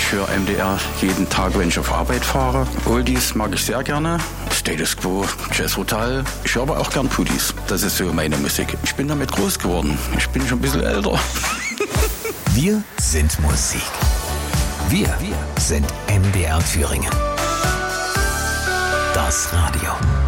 Ich höre MDR jeden Tag, wenn ich auf Arbeit fahre. Oldies mag ich sehr gerne. Status Quo, Jazz Rotal. Ich höre aber auch gern Pudis. Das ist so meine Musik. Ich bin damit groß geworden. Ich bin schon ein bisschen älter. Wir sind Musik. Wir sind MDR Thüringen. Das Radio.